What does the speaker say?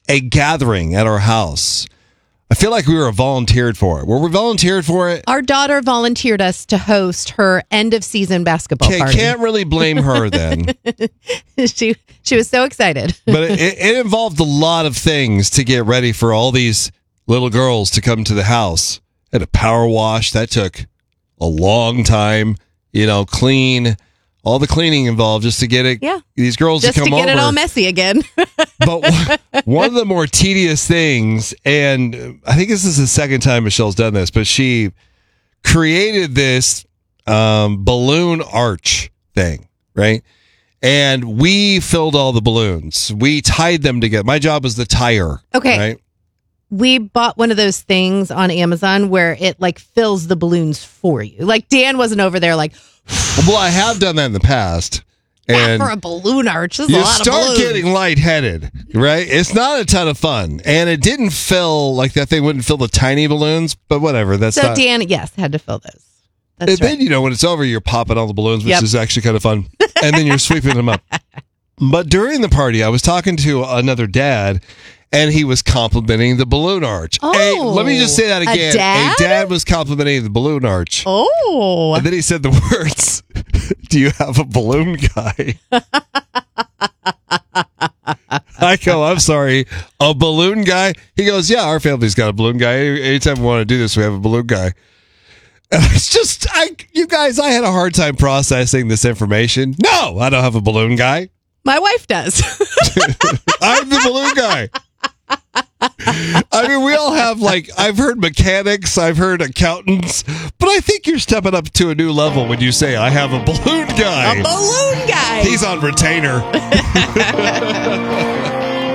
a gathering at our house. I feel like we were volunteered for it. Were we volunteered for it? Our daughter volunteered us to host her end of season basketball Okay, party. can't really blame her then. She was so excited. But it involved a lot of things to get ready for all these little girls to come to the house. Had a power wash. That took a long time. Clean. All the cleaning involved just to get it. Yeah. These girls Just to come to get over. it all messy again. But one of the more tedious things, and I think this is the second time Michelle's done this, but she created this balloon arch thing, right? And we filled all the balloons. We tied them together. My job was the tire. Okay. Right? We bought one of those things on Amazon where it like fills the balloons for you. Like Dan wasn't over there like, well, I have done that in the past. And for a balloon arch. This is you a lot of start balloons. getting lightheaded, right? It's not a ton of fun. And it didn't fill, like that thing wouldn't fill the tiny balloons, but whatever. That's So not. Dan, yes, had to fill those. That's And right. then, when it's over, you're popping all the balloons, which Yep. is actually kind of fun. And then you're sweeping them up. But during the party, I was talking to another dad, and he was complimenting the balloon arch. Oh, Hey, let me just say that a again. dad? A dad was complimenting the balloon arch. Oh. And then he said the words, "Do you have a balloon guy?" I go, "I'm sorry, a balloon guy?" He goes, "Yeah, our family's got a balloon guy. Anytime we want to do this, we have a balloon guy." And it's just, you guys, I had a hard time processing this information. No, I don't have a balloon guy. My wife does. I'm the balloon guy. I mean, we all have, I've heard mechanics, I've heard accountants, but I think you're stepping up to a new level when you say, I have a balloon guy. A balloon guy. He's on retainer.